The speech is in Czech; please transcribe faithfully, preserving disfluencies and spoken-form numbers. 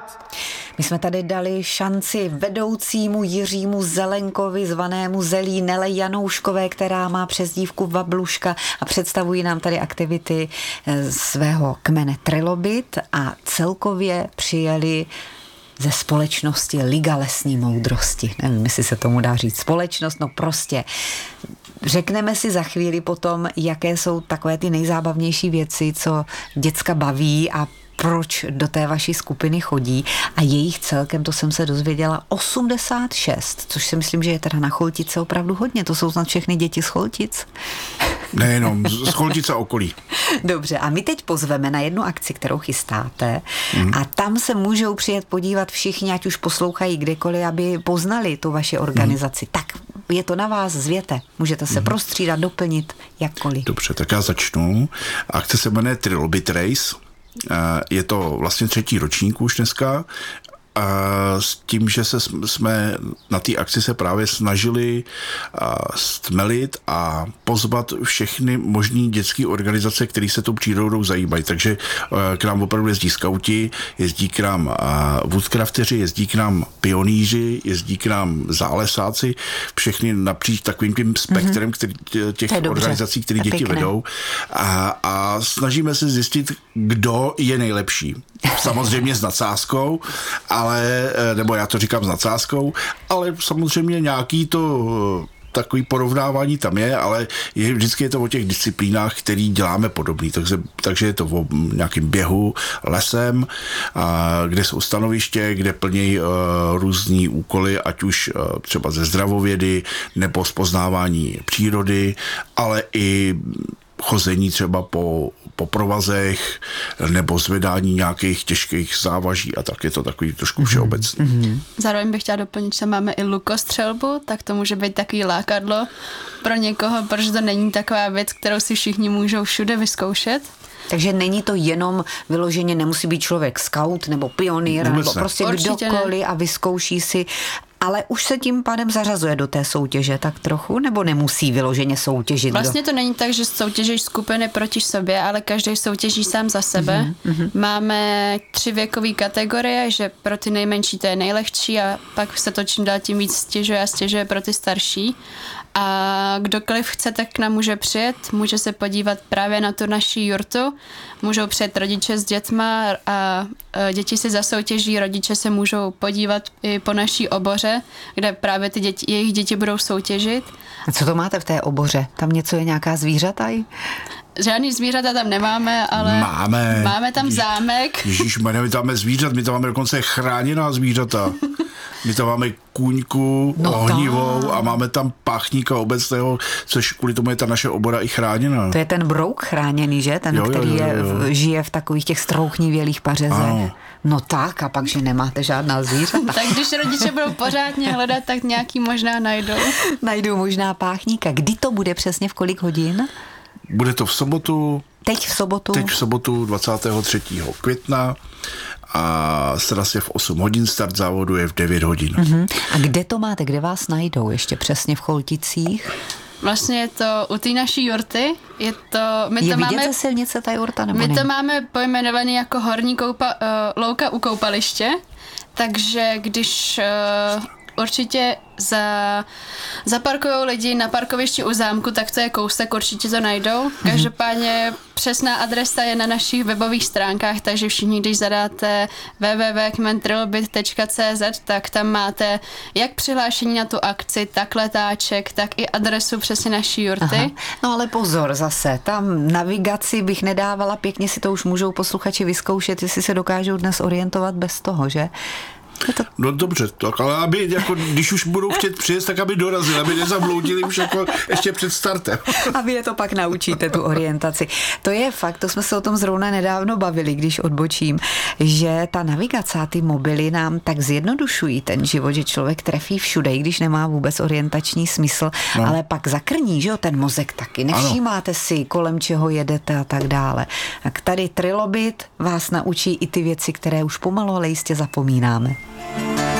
My jsme tady dali šanci vedoucímu Jiřímu Zelenkovi, zvanému Zelí, Nele Janouškové, která má přezdívku Vabluška, a představují nám tady aktivity svého kmene Trilobit a celkově přijeli ze společnosti Liga lesní moudrosti. Nevím, jestli se tomu dá říct společnost, no prostě. Řekneme si za chvíli potom, jaké jsou takové ty nejzábavnější věci, co děcka baví a proč do té vaší skupiny chodí, a jejich celkem, to jsem se dozvěděla, osmdesát šest, což si myslím, že je teda na Choltice opravdu hodně. To jsou snad všechny děti z Choltic? Nejenom, z Choltice a okolí. Dobře, a my teď pozveme na jednu akci, kterou chystáte, mm. a tam se můžou přijet podívat všichni, ať už poslouchají kdekoliv, aby poznali tu vaši organizaci. Mm. Tak je to na vás, zvěte. Můžete se mm. prostřídat, doplnit, jakkoliv. Dobře, tak já začnu. Akce se jmenuje Trilobit Race. Je to vlastně třetí ročník už dneska, a s tím, že se jsme na té akci se právě snažili stmelit a pozvat všechny možný dětské organizace, které se tou přírodou zajímají. Takže k nám opravdu jezdí skauti, jezdí k nám woodcrafteři, jezdí k nám pionýři, jezdí k nám zálesáci, všechny napříč takovým tím spektrem, který, těch organizací, které děti pěkné. vedou. A, a snažíme se zjistit, kdo je nejlepší. Samozřejmě s nadsázkou, ale, nebo já to říkám s nadsázkou, ale samozřejmě nějaký to takový porovnávání tam je, ale je, vždycky je to o těch disciplínách, který děláme podobný, takže, takže je to o nějakým běhu lesem, a, kde jsou stanoviště, kde plnějí uh, různý úkoly, ať už uh, třeba ze zdravovědy, nebo z poznávání přírody, ale i chození třeba po, po provazech nebo zvedání nějakých těžkých závaží, a tak je to takový trošku všeobecný. Mm-hmm. Zároveň bych chtěla doplnit, že máme i lukostřelbu, tak to může být takový lákadlo pro někoho, protože to není taková věc, kterou si všichni můžou všude vyzkoušet. Takže není to jenom vyloženě, nemusí být člověk scout nebo pionýr, nebo prostě kdokoliv a vyzkouší si, ale už se tím pádem zařazuje do té soutěže tak trochu, nebo nemusí vyloženě soutěžit? Vlastně to není tak, že soutěžíš skupiny proti sobě, ale každý soutěží sám za sebe. Mm-hmm. Máme tři věkové kategorie, že pro ty nejmenší to je nejlehčí a pak se to čím dál tím víc stěžuje a stěžuje pro ty starší. A kdokoliv chce, tak k nám může přijet, může se podívat právě na tu naši jurtu, můžou přijet rodiče s dětma a děti si zasoutěží, rodiče se můžou podívat i po naší oboře, kde právě ty děti, jejich děti budou soutěžit. A co to máte v té oboře? Tam něco je, nějaká zvířata? Žádný zvířata tam nemáme, ale máme, máme tam zámek. Ježišmarja, my tam máme zvířat, my tam máme dokonce chráněná zvířata. My tam máme kůňku, no ohnivou tak. A máme tam páchníka obecného, což kvůli tomu je ta naše obora i chráněná. To je ten brouk chráněný, že? Ten, jo, který jo, jo, jo. Je, žije v takových těch strouchnivělých pařezech. Ano. No tak, a pak, že nemáte žádná zvířata. Tak když rodiče budou pořádně hledat, tak nějaký možná najdou. Najdou možná páchníka. Kdy to bude přesně, v kolik hodin? Bude to v sobotu. Teď v sobotu? Teď v sobotu dvacátého třetího května a sraz je v osm hodin, start závodu je v devět hodin. Uh-huh. A kde to máte, kde vás najdou ještě přesně v Cholticích? Vlastně je to u té naší jurty. Je to, my je to vidět máme, ze silnice ta jurta? Nebo my ne? to máme pojmenovaný jako horní koupa, uh, louka u koupaliště, takže když uh, určitě za, zaparkujou lidi na parkovišti u zámku, tak to je kousek, určitě to najdou. Každopádně přesná adresa je na našich webových stránkách, takže všichni, když zadáte w w w tečka kmen trilobit tečka c z, tak tam máte jak přihlášení na tu akci, tak letáček, tak i adresu přesně naší jurty. Aha. No ale pozor zase, tam navigaci bych nedávala, pěkně si to už můžou posluchači vyzkoušet, jestli se dokážou dnes orientovat bez toho, že? To... No dobře, tak ale aby, jako, když už budou chtět přijet, tak aby dorazili, aby nezabloudili už jako ještě před startem. A vy je to pak naučíte, tu orientaci. To je fakt, to jsme se o tom zrovna nedávno bavili, když odbočím, že ta navigace a ty mobily nám tak zjednodušují ten život, že člověk trefí všude, i když nemá vůbec orientační smysl, no. Ale pak zakrní, že jo, ten mozek taky. Nevšímáte ano. si, kolem čeho jedete a tak dále. Tak tady Trilobit vás naučí i ty věci, které už pomalu, ale jistě zapomínáme.